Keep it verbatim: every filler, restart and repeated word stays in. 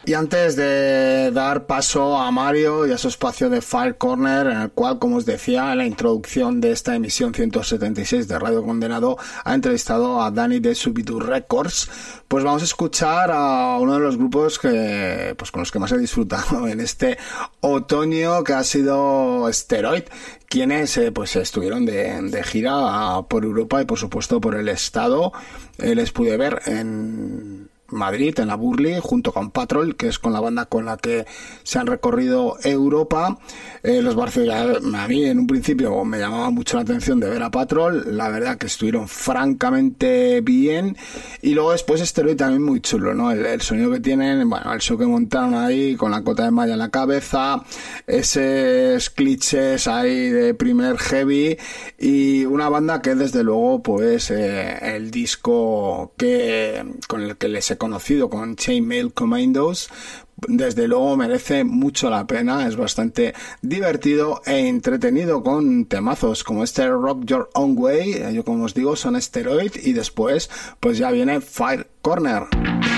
Y antes de dar paso a Mario y a su espacio de Fire Corner, en el cual, como os decía en la introducción de esta emisión ciento setenta y seis de Radio Condenado, ha entrevistado a Dani de Subidu Records, pues vamos a escuchar a uno de los grupos que, pues con los que más he disfrutado en este otoño, que ha sido Steroid, quienes eh, pues estuvieron de, de gira por Europa y por supuesto por el estado. Eh, les pude ver en Madrid, en la Burley, junto con Patrol, que es con la banda con la que se han recorrido Europa. Eh, los Barcelona, a mí en un principio me llamaba mucho la atención de ver a Patrol, la verdad que estuvieron francamente bien, y luego después Steroid también muy chulo, ¿no? El, el sonido que tienen, bueno, el show que montaron ahí con la cota de malla en la cabeza, esos clichés ahí de primer heavy, y una banda que desde luego pues eh, el disco que con el que les he conocido, con Chainmail Commandos, desde luego merece mucho la pena. Es bastante divertido e entretenido, con temazos como este Rock Your Own Way. Yo, como os digo, son Steroid, y después pues ya viene Fire Corner.